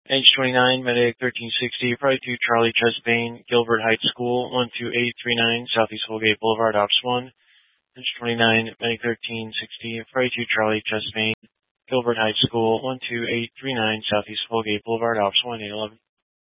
H29, Medic 1360, Pride 2 Charlie Chesbane, Gilbert Heights School, 12839, Southeast Holgate Boulevard, Ops 1. H29, Medic 1360, Pride 2 Charlie Chesbane, Gilbert Heights School, 12839, Southeast Holgate Boulevard, Ops 1, 811.